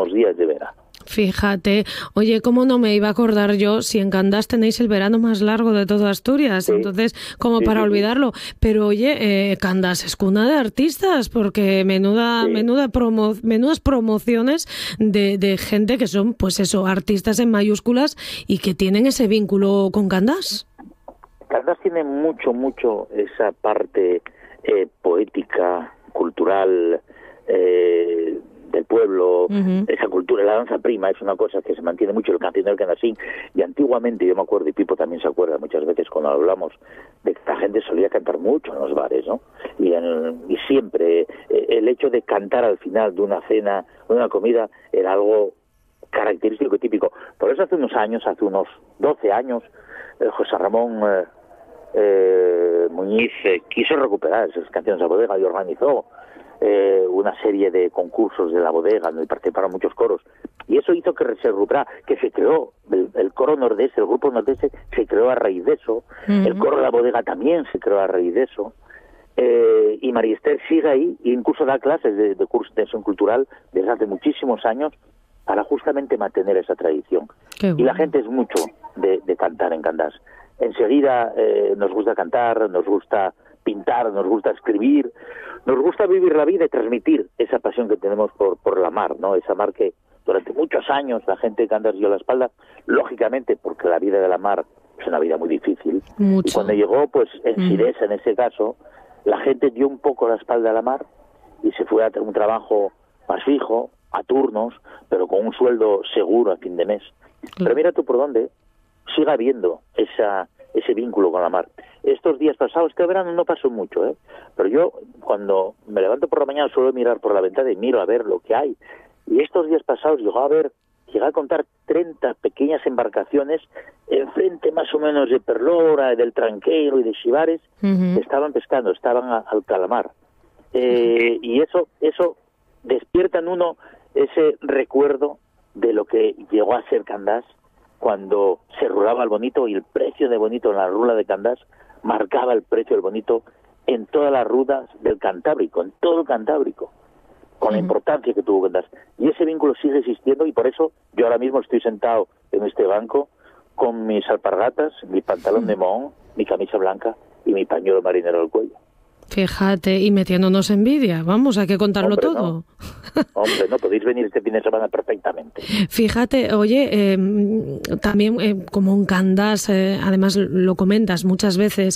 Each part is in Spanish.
últimos días de verano. Fíjate, oye, ¿cómo no me iba a acordar yo si en Candás tenéis el verano más largo de toda Asturias? Sí. Entonces, como sí, para sí, olvidarlo. Pero oye, Candás es cuna de artistas, porque menudas promociones de gente que son, pues eso, artistas en mayúsculas y que tienen ese vínculo con Candás. Candás tiene mucho esa parte poética, cultural, del pueblo, esa cultura, la danza prima es una cosa que se mantiene mucho, el cancionero candasín, y antiguamente, yo me acuerdo, y Pipo también se acuerda muchas veces cuando hablamos, de que la gente solía cantar mucho en los bares, ¿no? Y siempre el hecho de cantar al final de una cena, de una comida, era algo característico y típico. Por eso hace unos 12 años, José Ramón Muñiz quiso recuperar esas canciones de la bodega y organizó una serie de concursos de la bodega donde participaron muchos coros, y eso hizo que se recuperara, que se creó el coro nordeste, el grupo nordeste se creó a raíz de eso, el coro de la bodega también se creó a raíz de eso, y María Esther sigue ahí e incluso da clases de curso de extensión cultural desde hace muchísimos años para justamente mantener esa tradición. Bueno. Y la gente es mucho de cantar en Candás. Enseguida nos gusta cantar, nos gusta pintar, nos gusta escribir, nos gusta vivir la vida y transmitir esa pasión que tenemos por la mar, ¿no? Esa mar que durante muchos años la gente de Candás dio la espalda, lógicamente porque la vida de la mar es una vida muy difícil. Mucho. Y cuando llegó, pues en Siresa, en ese caso, la gente dio un poco la espalda a la mar y se fue a tener un trabajo más fijo, a turnos, pero con un sueldo seguro a fin de mes. Pero mira tú por dónde sigue habiendo ese vínculo con la mar. Estos días pasados, este verano no pasó mucho, pero yo cuando me levanto por la mañana suelo mirar por la ventana y miro a ver lo que hay. Y estos días pasados llegué a contar 30 pequeñas embarcaciones enfrente más o menos de Perlora, del Tranqueiro y de Xivares, que estaban pescando, estaban al calamar. Y eso despierta en uno ese recuerdo de lo que llegó a ser Candás cuando se rulaba el bonito, y el precio de bonito en la rula de Candás marcaba el precio del bonito en todas las rutas del Cantábrico, en todo el Cantábrico, con la importancia que tuvo Candás. Y ese vínculo sigue existiendo, y por eso yo ahora mismo estoy sentado en este banco con mis alpargatas, mi pantalón de mohón, mi camisa blanca y mi pañuelo marinero al cuello. Fíjate, y metiéndonos envidia, vamos, hay que contarlo todo. Hombre, no, podéis venir este fin de semana perfectamente. Fíjate, oye, también como en Candás, además lo comentas muchas veces,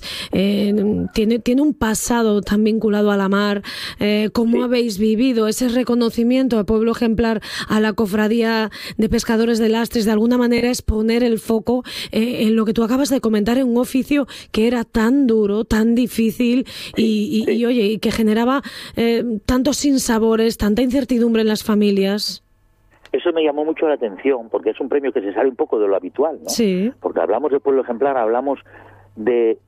tiene un pasado tan vinculado a la mar. ¿Cómo habéis vivido ese reconocimiento al pueblo ejemplar, a la cofradía de pescadores de lastres? De alguna manera es poner el foco en lo que tú acabas de comentar, en un oficio que era tan duro, tan difícil y oye, y que generaba tantos sinsabores, tanta incertidumbre en las familias. Eso me llamó mucho la atención, porque es un premio que se sale un poco de lo habitual, ¿no? Sí. Porque hablamos de pueblo ejemplar, hablamos de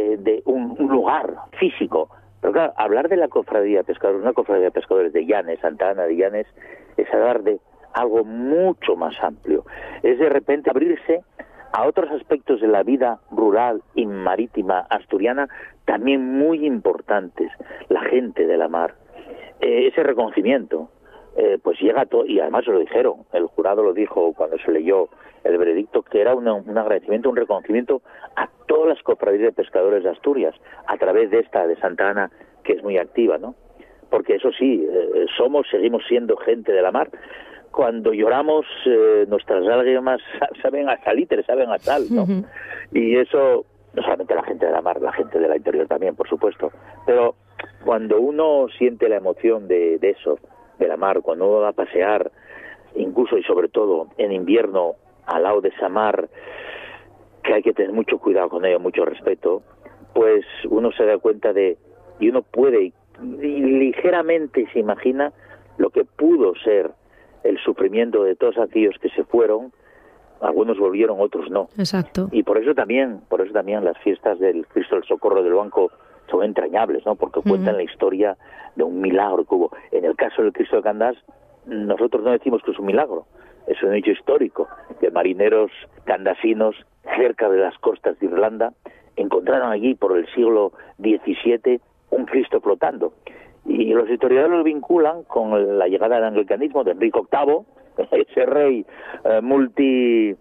un lugar físico. Pero claro, hablar de la cofradía de pescadores, una cofradía de pescadores de Llanes, Santa Ana de Llanes, es hablar de algo mucho más amplio. Es de repente abrirse a otros aspectos de la vida rural y marítima asturiana también muy importantes, la gente de la mar. Ese reconocimiento, pues llega a todo, y además lo dijeron, el jurado lo dijo cuando se leyó el veredicto, que era un agradecimiento, un reconocimiento a todas las cofradías de pescadores de Asturias, a través de esta de Santa Ana, que es muy activa, ¿no? Porque eso sí, seguimos siendo gente de la mar. Cuando lloramos, nuestras lágrimas saben a salitre, saben a sal, ¿no? Y eso, no solamente la gente de la mar, la gente de la interior también, por supuesto, pero cuando uno siente la emoción de eso, de la mar, cuando uno va a pasear, incluso y sobre todo en invierno, al lado de esa mar, que hay que tener mucho cuidado con ello, mucho respeto, pues uno se da cuenta y uno puede, y ligeramente se imagina lo que pudo ser el sufrimiento de todos aquellos que se fueron. Algunos volvieron, otros no. Exacto. Y por eso también las fiestas del Cristo del Socorro del Banco son entrañables, ¿no? Porque cuentan la historia de un milagro que hubo. En el caso del Cristo de Candás, nosotros no decimos que es un milagro, es un hecho histórico, que marineros candasinos cerca de las costas de Irlanda encontraron allí por el siglo XVII un Cristo flotando. Y los historiadores lo vinculan con la llegada del anglicanismo de Enrique VIII, ese rey multi.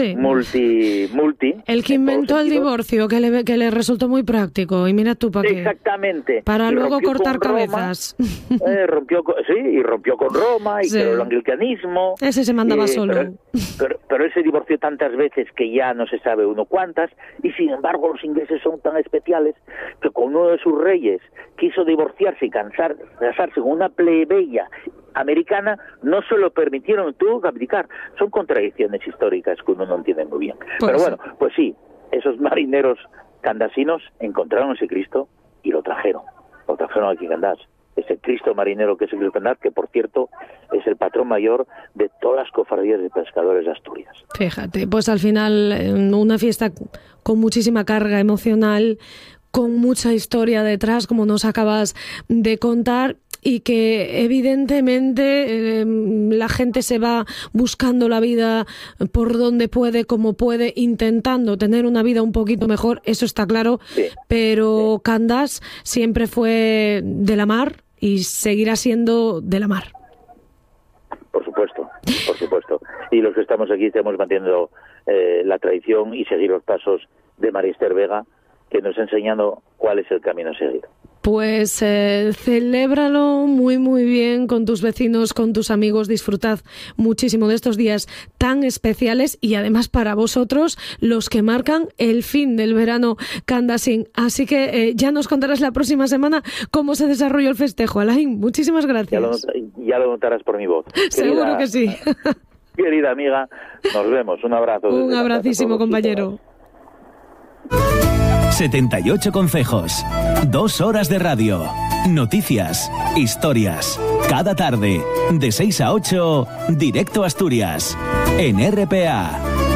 El que inventó el divorcio, que le resultó muy práctico, y mira tú para qué. Exactamente. Para luego cortar cabezas. Rompió con Roma y creó el anglicanismo. Ese se mandaba solo. Pero él se divorció tantas veces que ya no se sabe uno cuántas, y sin embargo los ingleses son tan especiales que con uno de sus reyes quiso divorciarse y casarse con una plebeya americana, no se lo permitieron, tuvo que abdicar. Son contradicciones históricas que uno no entiende muy bien. Pero bueno, pues sí, esos marineros candasinos encontraron ese Cristo y lo trajeron aquí a Candás. Ese Cristo marinero que es el Cristo Candás, que por cierto es el patrón mayor de todas las cofradías de pescadores de Asturias. Fíjate, pues al final una fiesta con muchísima carga emocional, con mucha historia detrás, como nos acabas de contar, y que evidentemente la gente se va buscando la vida por donde puede, como puede, intentando tener una vida un poquito mejor, eso está claro, sí. Pero Candás siempre fue de la mar y seguirá siendo de la mar. Por supuesto. Y los que estamos aquí estamos manteniendo la tradición y seguir los pasos de María Esther Vega, que nos ha enseñado cuál es el camino a seguir. Pues celébralo muy muy bien con tus vecinos, con tus amigos, disfrutad muchísimo de estos días tan especiales y además para vosotros los que marcan el fin del verano candasín. Así que ya nos contarás la próxima semana cómo se desarrolló el festejo. Alain, muchísimas gracias. Ya lo notarás por mi voz. Seguro que sí. Querida amiga, nos vemos. Un abrazo. Un abracísimo, compañero. 78 concejos, 2 horas de radio, noticias, historias, cada tarde, de 6 a 8, directo a Asturias, en RPA.